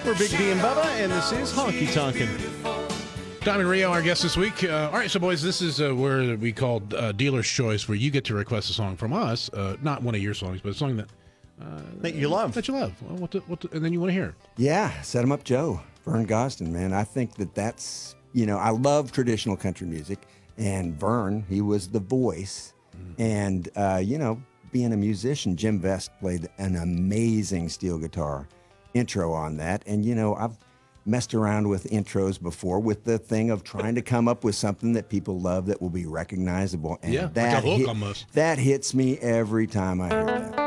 We're Big D and Bubba, and this is Honky Tonkin'. Diamond Rio, our guest this week. All right, so boys, this is where we call Dealer's Choice, where you get to request a song from us, not one of your songs, but a song That you love. That you love. Well, and then you want to hear. Yeah, Set 'em Up Joe, Vern Gosdin, man. I think that's, I love traditional country music, and Vern, he was the voice. And, being a musician, Jim Vest played an amazing steel guitar intro on that. And, I've messed around with intros before with the thing of trying to come up with something that people love that will be recognizable. And Yeah, that like a hook almost. That hits me every time I hear that.